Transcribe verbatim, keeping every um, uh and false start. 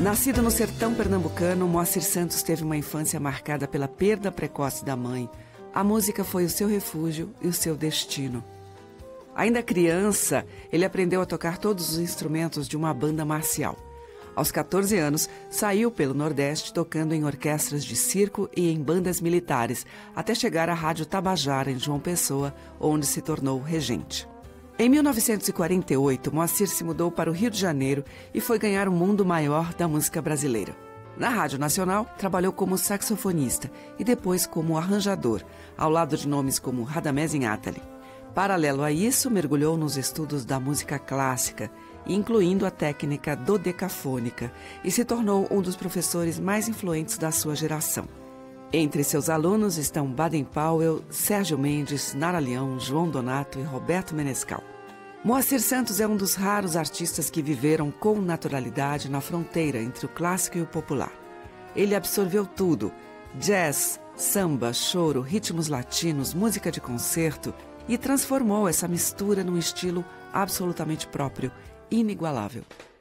Nascido no sertão pernambucano, Moacir Santos teve uma infância marcada pela perda precoce da mãe. A música foi o seu refúgio e o seu destino. Ainda criança, ele aprendeu a tocar todos os instrumentos de uma banda marcial. Aos catorze anos, saiu pelo Nordeste tocando em orquestras de circo e em bandas militares, até chegar à Rádio Tabajara, em João Pessoa, onde se tornou regente. Em mil novecentos e quarenta e oito, Moacir se mudou para o Rio de Janeiro e foi ganhar o mundo maior da música brasileira. Na Rádio Nacional, trabalhou como saxofonista e depois como arranjador, ao lado de nomes como Radamés Inátali. Paralelo a isso, mergulhou nos estudos da música clássica, incluindo a técnica dodecafônica, e se tornou um dos professores mais influentes da sua geração. Entre seus alunos estão Baden-Powell, Sérgio Mendes, Nara Leão, João Donato e Roberto Menescal. Moacir Santos é um dos raros artistas que viveram com naturalidade na fronteira entre o clássico e o popular. Ele absorveu tudo: jazz, samba, choro, ritmos latinos, música de concerto, e transformou essa mistura num estilo absolutamente próprio, inigualável.